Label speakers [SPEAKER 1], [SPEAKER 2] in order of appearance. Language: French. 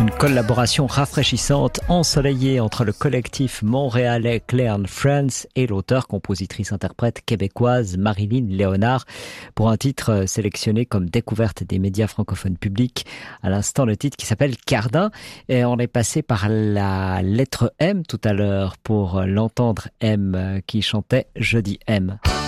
[SPEAKER 1] Une collaboration rafraîchissante, ensoleillée entre le collectif montréalais Claire Friends et l'auteur-compositrice-interprète québécoise Marilyn Léonard pour un titre sélectionné comme découverte des médias francophones publics. À l'instant, le titre qui s'appelle Cardin. Et on est passé par la lettre M tout à l'heure pour l'entendre M qui chantait Je dis M.